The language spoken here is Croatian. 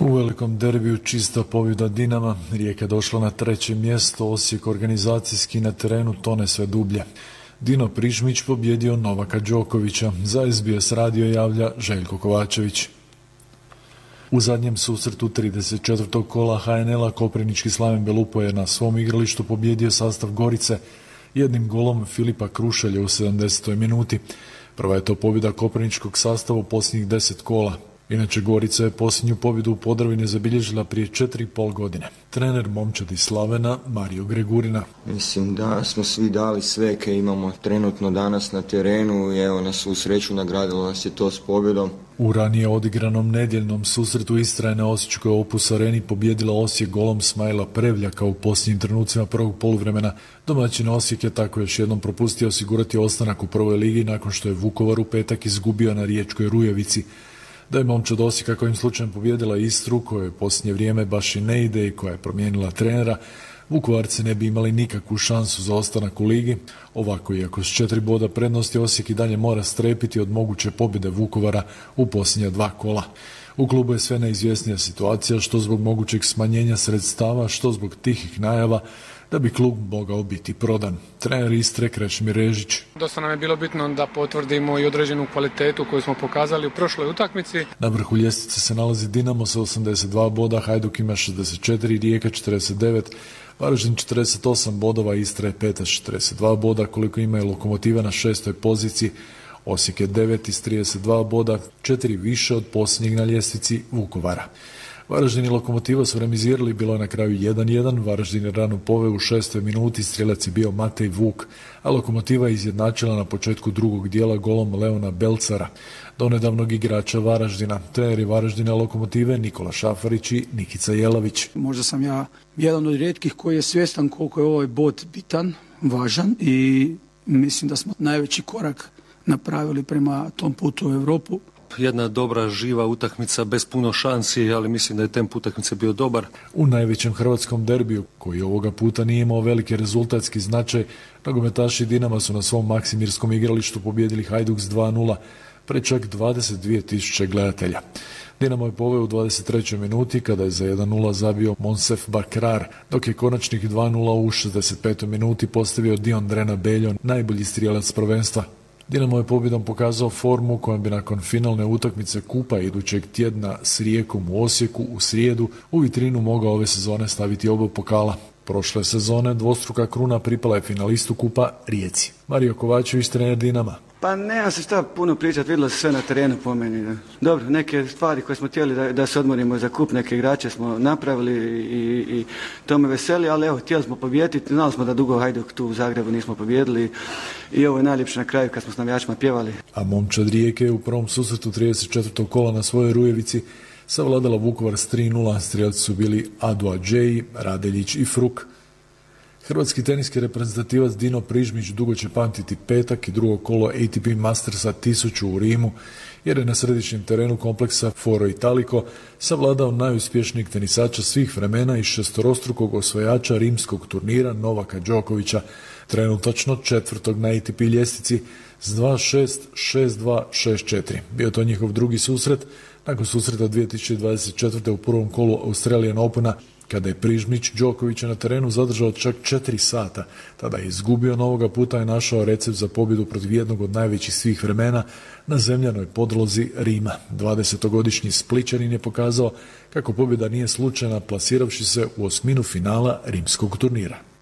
U velikom derbiju čista pobjeda Dinama, Rijeka došla na 3. mjesto, Osijek organizacijski na terenu tone sve dublje. Dino Prižmić pobjedio Novaka Đokovića, za SBS radio javlja Željko Kovačević. U zadnjem susretu 34. kola HNL-a Koprivnički Slaven Belupo je na svom igralištu pobjedio sastav Gorice jednim golom Filipa Krušelja u 70. minuti. Prva je to pobjeda koprivničkog sastava u posljednjih 10 kola. Inače, Gorica je posljednju pobjedu u Podravini zabilježila prije 4,5 godine. Trener momčadi Slavena, Mario Gregurina. Mislim da smo svi dali sve kaj imamo trenutno danas na terenu i evo, na svu sreću nagradilo nas je to s pobjedom. U ranije odigranom nedjeljnom susretu Istra je na osječkoj Opus Areni pobjedila Osijek golom Smajla Prevljaka u posljednjim trenucima prvog poluvremena. Domaćin Osijek je tako još jednom propustio osigurati ostanak u prvoj ligi nakon što je Vukovar u petak izgubio na riječkoj Rujevici. Da je momčad Osijeka kojim slučajem pobjedila Istru, kojoj u posljednje vrijeme baš i ne ide i koja je promijenila trenera, Vukovarci ne bi imali nikakvu šansu za ostanak u ligi. Ovako, iako s 4 boda prednosti, Osijek i dalje mora strepiti od moguće pobjede Vukovara u posljednja 2 kola. U klubu je sve neizvjesnija situacija, što zbog mogućeg smanjenja sredstava, što zbog tihih najava da bi klub mogao biti prodan. Trener Istre Krešimir Režić. Dosta nam je bilo bitno da potvrdimo i određenu kvalitetu koju smo pokazali u prošloj utakmici. Na vrhu ljestvice se nalazi Dinamo sa 82 boda, Hajduk ima 64, Rijeka 49, Varaždin 48 bodova, Istra je 5. 42 boda, koliko ima i Lokomotiva na 6. poziciji. Osijek je 9. s 32 boda, 4 više od posljednjeg na ljestvici Vukovara. Varaždin i Lokomotiva su remizirali, bilo je na kraju 1-1, Varaždin je rano poveo u 6. minuti, strijelac je bio Matej Vuk, a Lokomotiva je izjednačila na početku drugog dijela golom Leona Belcara, donedavnog igrača Varaždina. Treneri Varaždina i Lokomotive Nikola Šafarić i Nikica Jelavić. Možda sam ja jedan od rijetkih koji je svjestan koliko je ovaj bod bitan, važan i mislim da smo najveći korak napravili prema tom putu u Europu. Jedna dobra, živa utakmica bez puno šansi, ali mislim da je tempo utakmice bio dobar. U najvećem hrvatskom derbiju, koji ovoga puta nije imao veliki rezultatski značaj, nogometaši Dinama su na svom Maksimirskom igralištu pobjedili Hajduk s 2:0 pred čak 22.000 gledatelja. Dinamo je poveo u 23. minuti kada je za 1:0 zabio Monsef Bakrar, dok je konačnih 2:0 u 65. minuti postavio Dion Drena Beljo, najbolji strijelac prvenstva. Dinamo je pobjedom pokazao formu kojom bi nakon finalne utakmice kupa idućeg tjedna s Rijekom u Osijeku u srijedu u vitrinu mogao ove sezone staviti oba pokala. Prošle sezone dvostruka kruna pripala je finalistu kupa Rijeci. Mario Kovačević, trener Dinama. Pa nema se šta puno pričati, vidjelo se sve na terenu po meni. Dobro, neke stvari koje smo htjeli da se odmorimo za kup, neke igrače smo napravili i to me veseli, ali evo, htjeli smo pobijediti, znali smo da dugo Hajduk tu u Zagrebu nismo pobijedili i ovo je najljepše na kraju kad smo s navijačima pjevali. A momčad Rijeke u prvom susretu 34. kola na svojoj Rujevici savladala Vukovar s 3:0, strijelci su bili Adu Adžeji, Radeljić i Fruk. Hrvatski teniski reprezentativac Dino Prižmić dugo će pamtiti petak i drugo kolo ATP Mastersa 1000 u Rimu, jer je na središnjem terenu kompleksa Foro Italico savladao najuspješnijeg tenisača svih vremena i šestorostrukog osvajača rimskog turnira Novaka Đokovića, trenutačno četvrtog na ATP ljestvici s 2:6, 6:2, 6:4. Bio to njihov drugi susret, nakon susreta 2024. u prvom kolu Australian Opena, kada je Prižmić Đokovića na terenu zadržao čak 4 sata. Tada je izgubio, novoga puta je našao recept za pobjedu protiv jednog od najvećih svih vremena na zemljanoj podlozi Rima. 20-godišnji Splićanin je pokazao kako pobjeda nije slučajna, plasiravši se u osminu finala rimskog turnira.